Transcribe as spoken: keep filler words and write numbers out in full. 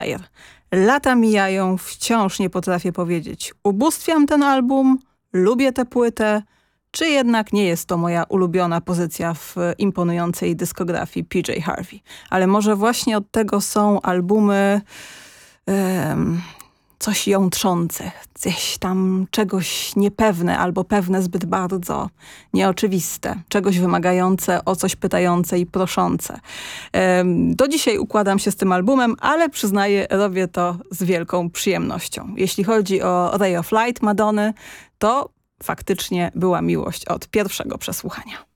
Lata mijają, wciąż nie potrafię powiedzieć. Ubóstwiam ten album, lubię tę płytę, czy jednak nie jest to moja ulubiona pozycja w imponującej dyskografii P J Harvey. Ale może właśnie od tego są albumy um, coś jątrzące, gdzieś tam czegoś niepewne albo pewne zbyt bardzo, nieoczywiste, czegoś wymagające, o coś pytające i proszące. Um, do dzisiaj układam się z tym albumem, ale przyznaję, robię to z wielką przyjemnością. Jeśli chodzi o Ray of Light Madony, to faktycznie była miłość od pierwszego przesłuchania.